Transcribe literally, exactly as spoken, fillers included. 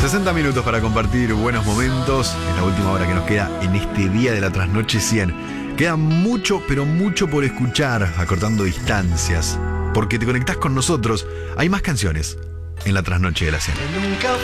sesenta minutos para compartir buenos momentos. Es la última hora que nos queda en este día de la Trasnoche cien. Queda mucho, pero mucho por escuchar, acortando distancias. Porque te conectás con nosotros. Hay más canciones en la Trasnoche de la cien. Nunca